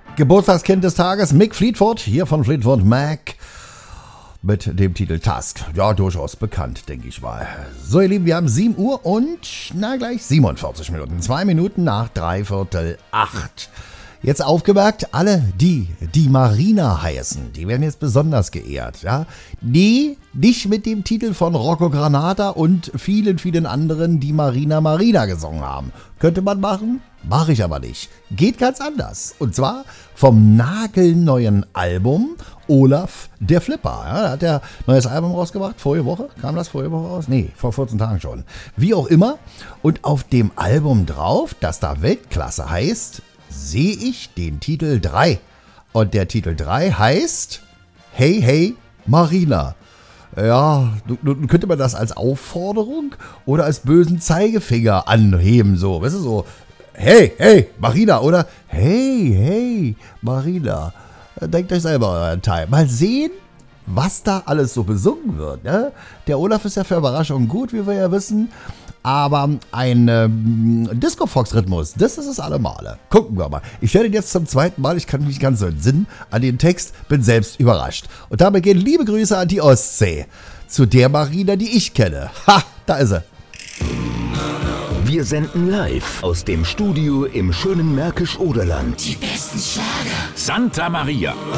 Geburtstagskind des Tages, Mick Fleetwood, hier von Fleetwood Mac, mit dem Titel Tusk. Ja, durchaus bekannt, denke ich mal. So, ihr Lieben, wir haben 7 Uhr und, gleich 47 Minuten. 2 Minuten nach 7:45. Jetzt aufgemerkt, alle die Marina heißen, die werden jetzt besonders geehrt, ja. Die nicht mit dem Titel von Rocco Granata und vielen, vielen anderen, die Marina gesungen haben. Könnte man machen, mache ich aber nicht. Geht ganz anders. Und zwar vom nagelneuen Album Olaf der Flipper. Ja, da hat er ein neues Album rausgebracht, vorige Woche. Kam das vorige Woche raus? Nee, vor 14 Tagen schon. Wie auch immer. Und auf dem Album drauf, das da Weltklasse heißt, sehe ich den Titel 3. Und der Titel 3 heißt Hey, hey, Marina. Ja, nun könnte man das als Aufforderung oder als bösen Zeigefinger anheben, so. Weißt du, so, hey, hey, Marina, oder hey, hey, Marina. Denkt euch selber euren Teil. Mal sehen, was da alles so besungen wird. Ne? Der Olaf ist ja für Überraschungen gut, wie wir ja wissen. Aber ein Disco-Fox-Rhythmus, das ist es allemal. Gucken wir mal. Ich höre den jetzt zum zweiten Mal, ich kann mich nicht ganz so entsinnen an den Text, bin selbst überrascht. Und damit gehen liebe Grüße an die Ostsee. Zu der Marina, die ich kenne. Ha, da ist sie. Wir senden live aus dem Studio im schönen Märkisch-Oderland. Die besten Schlager. Santa Maria.